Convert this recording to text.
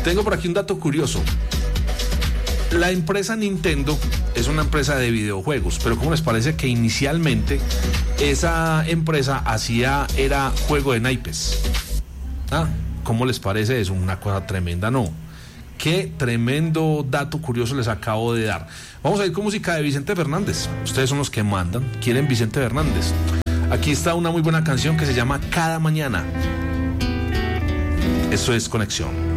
Tengo por aquí un dato curioso. La empresa Nintendo es una empresa de videojuegos, pero ¿cómo les parece que inicialmente esa empresa era juego de naipes? ¿Cómo les parece eso? Una cosa tremenda, ¿no? Qué tremendo dato curioso les acabo de dar. Vamos a ir con música de Vicente Fernández. Ustedes son los que mandan. ¿Quieren Vicente Fernández? Aquí está una muy buena canción que se llama Cada Mañana. Eso es Conexión.